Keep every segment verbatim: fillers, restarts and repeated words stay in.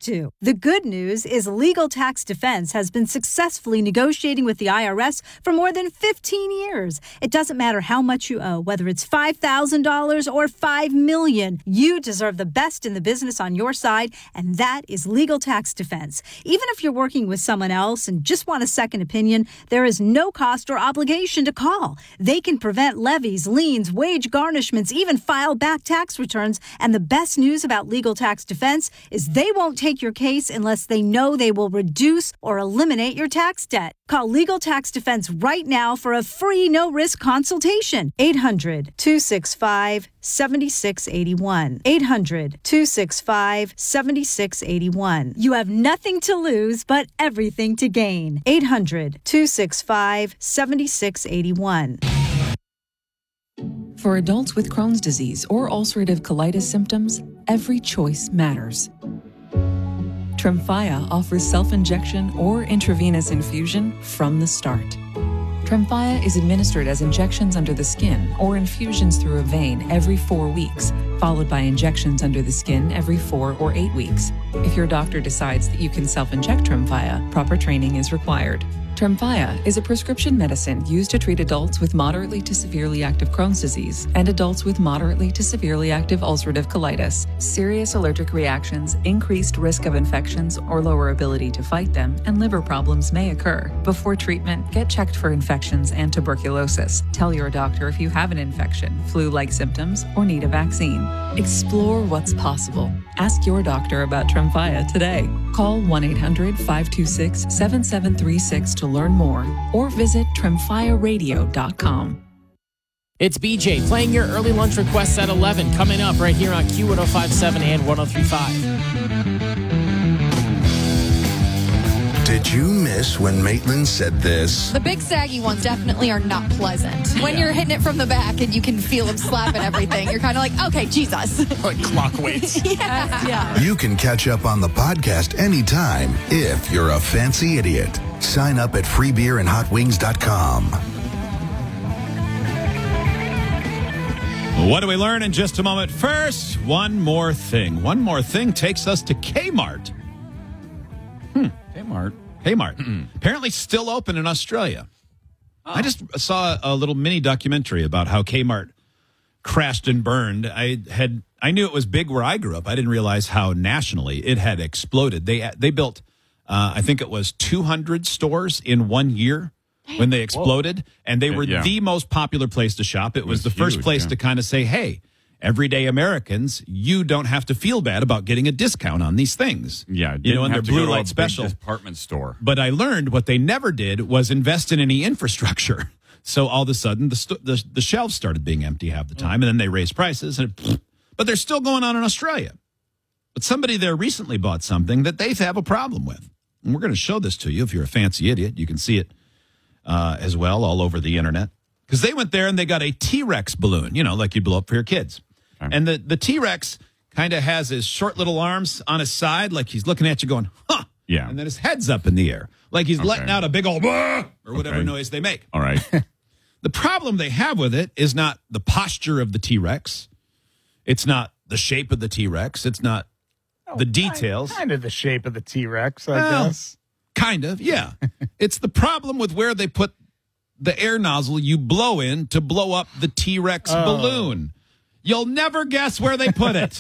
to. The good news is Legal Tax Defense has been successfully negotiating with the I R S for more than fifteen years. It doesn't matter how much you owe, whether it's five thousand dollars or five million dollars. You deserve the best in the business on your side, and that is Legal Tax Defense. Even if you're working with someone else and just want a second opinion, there is no cost or obligation to call. They can prevent levies, liens, wage garnishments, even file back tax returns. And the best news about Legal Tax Defense is they won't take your case unless they know they will reduce or eliminate your tax debt. Call Legal Tax Defense right now for a free no-risk consultation. eight hundred, two six five, seven six eight one. eight hundred, two six five, seven six eight one. You have nothing to lose but everything to gain. eight hundred, two six five, seven six eight one. For adults with Crohn's disease or ulcerative colitis symptoms, every choice matters. Tremfya offers self-injection or intravenous infusion from the start. Tremfya is administered as injections under the skin or infusions through a vein every four weeks, followed by injections under the skin every four or eight weeks. If your doctor decides that you can self-inject Tremfya, proper training is required. Tremfya is a prescription medicine used to treat adults with moderately to severely active Crohn's disease and adults with moderately to severely active ulcerative colitis. Serious allergic reactions, increased risk of infections or lower ability to fight them, and liver problems may occur. Before treatment, get checked for infections and tuberculosis. Tell your doctor if you have an infection, flu-like symptoms, or need a vaccine. Explore what's possible. Ask your doctor about Tremfya today. Call one eight hundred, five two six, seven seven three six to learn more, or visit tremfya radio dot com. It's B J playing your early lunch requests at eleven, coming up right here on Q one oh five point seven and one oh three point five. Did you miss when Maitland said this? The big saggy ones definitely are not pleasant. When yeah. you're hitting it from the back and you can feel them slapping everything, you're kind of like, okay, Jesus. Like clock weights. yeah. yeah. You can catch up on the podcast anytime if you're a fancy idiot. Sign up at free beer and hot wings dot com. What do we learn in just a moment? First, one more thing. One more thing takes us to Kmart. Hmm. Kmart. Kmart. Mm-mm. Apparently still open in Australia. Oh. I just saw a little mini documentary about how Kmart crashed and burned. I had I knew it was big where I grew up. I didn't realize how nationally it had exploded. They they built, uh, I think it was two hundred stores in one year when they exploded. Whoa. And they were yeah. the most popular place to shop. It, it was, was the first huge, place yeah. to kind of say, hey, everyday Americans, you don't have to feel bad about getting a discount on these things. Yeah, you know, in their blue light special department store. But I learned what they never did was invest in any infrastructure. So all of a sudden, the st- the, the shelves started being empty half the time, and then they raised prices. And it, but they're still going on in Australia. But somebody there recently bought something that they have a problem with, and we're going to show this to you. If you're a fancy idiot, you can see it uh, as well all over the internet. Because they went there and they got a T-Rex balloon, you know, like you blow up for your kids. And the, the T-Rex kind of has his short little arms on his side, like he's looking at you going, huh. Yeah. And then his head's up in the air, like he's okay. letting out a big old, or whatever okay. noise they make. All right. The problem they have with it is not the posture of the T-Rex. It's not the shape of the T-Rex. It's not oh, the details. Kind of the shape of the T-Rex, I well, guess. Kind of, yeah. It's the problem with where they put the air nozzle you blow in to blow up the T-Rex oh. balloon. You'll never guess where they put it.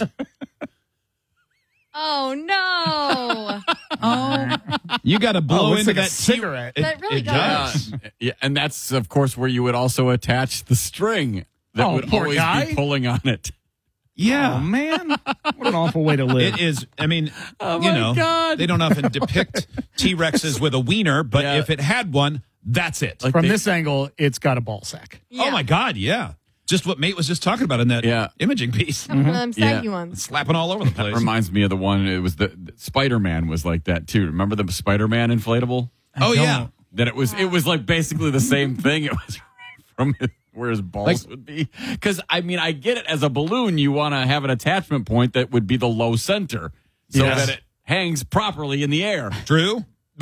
Oh, no. oh. You got to blow oh, into like that cigarette. T- that really it does. does. Yeah, and that's, of course, where you would also attach the string that oh, would poor always guy. be pulling on it. Yeah. Oh, man. What an awful way to live. It is. I mean, oh you know, God. they don't often depict T-Rexes with a wiener, but yeah. if it had one, that's it. Like From they, this angle, it's got a ball sack. Yeah. Oh, my God, yeah. Just what Mate was just talking about in that yeah. imaging piece. Mm-hmm. Um, saggy yeah. ones. Slapping all over the place. That reminds me of the one, it was the, the Spider-Man was like that, too. Remember the Spider-Man inflatable? Oh, yeah. That it was, it was like basically the same thing. It was from where his balls like, would be. Because, I mean, I get it. As a balloon, you want to have an attachment point that would be the low center so yes. that it hangs properly in the air. True.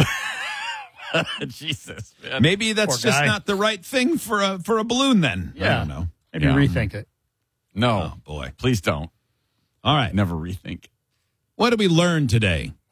Jesus, man. Maybe that's Poor just guy. not the right thing for a for a balloon then. Yeah. I don't know. Maybe yeah. rethink it. No. Oh, boy. Please don't. All right. Never rethink. What did we learn today?